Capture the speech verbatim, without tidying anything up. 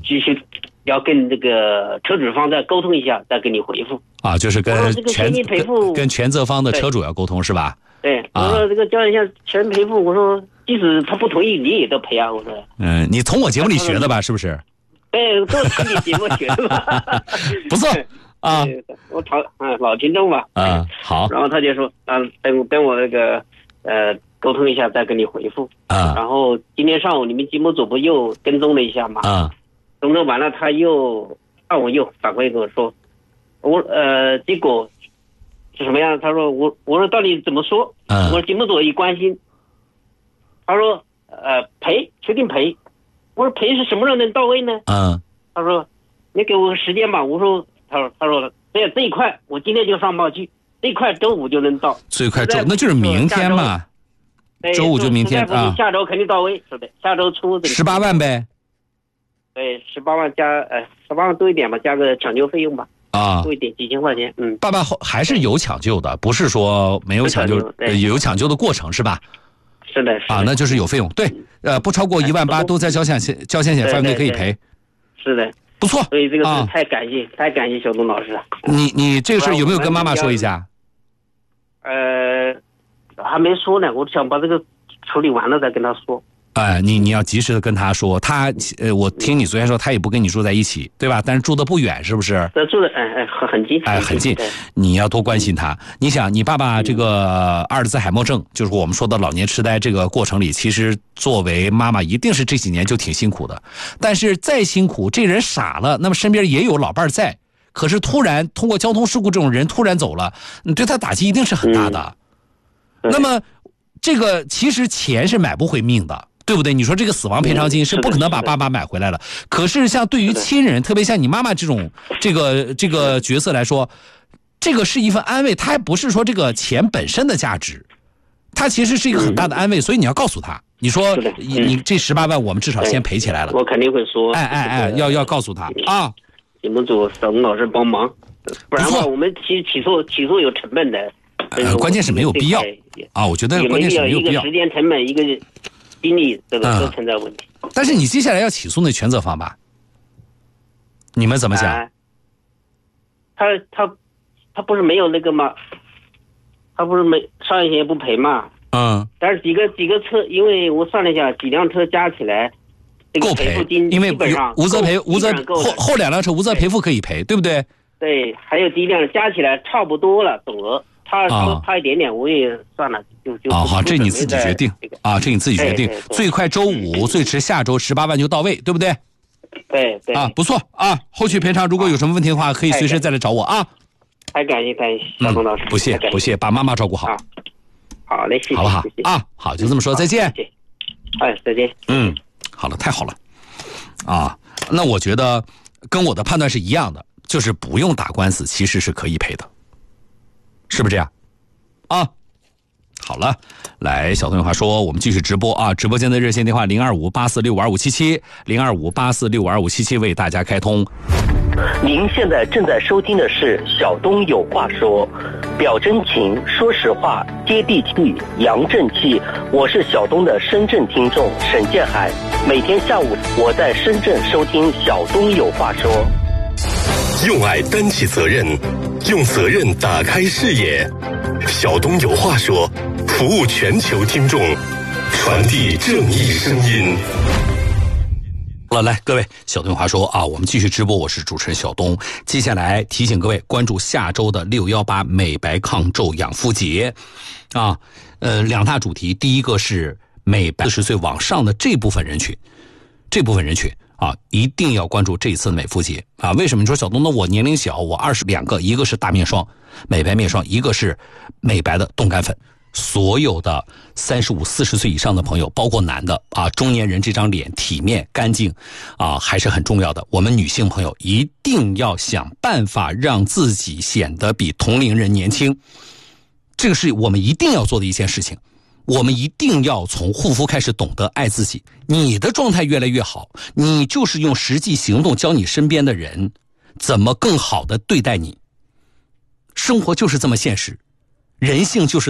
继续要跟这个车主方再沟通一下，再给你回复。 啊，就是跟全跟跟全责方的车主要沟通是吧？ 对，我说这个交一下全赔付，我说即使他不同意，你也得赔啊，我说。 嗯，你从我节目里学的吧？是不是？ 对，都是你节目学的吧？ 不错啊， 我讨啊老听众吧。 啊，好。 然后他就说啊，等等我那个呃沟通一下，再给你回复。 啊。 然后今天上午你们节目组不又跟踪了一下嘛？ 啊。 跟踪完了，他又上午又反馈跟我说，我呃结果是什么样？他说我我说到底怎么说？ 嗯。 我说节目组一关心，他说呃赔，确定赔。我说赔是什么时候能到位呢？ 嗯。 他说你给我个时间吧。我说他说他说这这一块我今天就上报去，这一块周五就能到。 最快周那就是明天嘛。周五就明天啊。 下周肯定到位，是的，下周初十八万呗。 对，十八万加呃十八万多一点吧，加个抢救费用吧。 啊， 多一点几千块钱。嗯。 爸爸还是有抢救的，不是说没有抢救，有抢救的过程是吧？ 是的，是的。 啊，那就是有费用，对，呃，不超过一万八都在交险险交险险范围内可以赔。 是的， 不错。 所以这个是太感谢、啊、太感谢小东老师了。 你你这个事有没有跟妈妈说一下？ 呃，还没说呢，我想把这个处理完了再跟他说。 哎、呃，你你要及时的跟他说，他呃，我听你昨天说他也不跟你住在一起，对吧？但是住的不远，是不是？ 住的哎哎很很近， 哎很近。你要多关心他。你想，你爸爸这个阿尔兹海默症，就是我们说的老年痴呆，这个过程里，其实作为妈妈，一定是这几年就挺辛苦的。但是再辛苦，这人傻了，那么身边也有老伴在，可是突然通过交通事故这种人突然走了，你对他打击一定是很大的。嗯、那么这个其实钱是买不回命的。对不对？你说这个死亡赔偿金是不可能把爸爸买回来了。可是像对于亲人，特别像你妈妈这种这个这个角色来说，这个是一份安慰，它还不是说这个钱本身的价值，它其实是一个很大的安慰。所以你要告诉他，你说你你这十八万我们至少先赔起来了。 我肯定会说。 哎哎哎，要要告诉他啊！ 节目组小东老师帮忙，不然的话我们起起诉起诉有成本的。 呃，关键是没有必要啊！我觉得关键是没有必要。 一个时间成本，一个。精力这个都存在问题、 嗯，但是你接下来要起诉那全责方吧？你们怎么想？啊、 他他他不是没有那个吗？他不是没商业险也不赔嘛？ 嗯。 但是几个几个车，因为我算了一下，几辆车加起来，这个赔付金因为无责赔无责后后两辆车无责赔付可以赔，对不对？ 对，还有第一辆加起来差不多了总额。他说差一点点，我也算了，就就啊好，这你自己决定啊，这你自己决定。最快周五，最迟下周十八万就到位，对不对？ 对对啊，不错啊。后续赔偿如果有什么问题的话，可以随时再来找我啊。 太感谢感谢小东老师， 不谢不谢，把妈妈照顾好。 好嘞，谢谢， 好不好啊？好，就这么说，再见。 哎，再见。 嗯，好了，太好了啊。那我觉得跟我的判断是一样的，就是不用打官司，其实是可以赔的。是不是这样啊？好了，来，小东有话说，我们继续直播啊！直播间的热线电话零二五八四六五二五七七，零二五八四六五二五七七为大家开通。 您现在正在收听的是小东有话说，表真情，说实话，接地气，扬正气。我是小东的深圳听众沈建海，每天下午我在深圳收听小东有话说。 用爱担起责任，用责任打开视野。小东有话说，服务全球听众，传递正义声音。 好了，来各位，小东有话说啊，我们继续直播，我是主持人小东。接下来提醒各位关注下周的六一八美白抗皱养肤节啊，呃，两大主题，第一个是美白四十岁往上的这部分人群，这部分人群。啊，一定要关注这一次的美肤节啊！为什么？你说小东，那我年龄小，我二十两个，一个是大面霜，美白面霜，一个是美白的冻干粉。所有的三十五、四十岁以上的朋友，包括男的啊，中年人这张脸体面干净啊，还是很重要的。我们女性朋友一定要想办法让自己显得比同龄人年轻，这个是我们一定要做的一件事情。我们一定要从护肤开始懂得爱自己，你的状态越来越好，你就是用实际行动教你身边的人怎么更好的对待你。生活就是这么现实，人性就是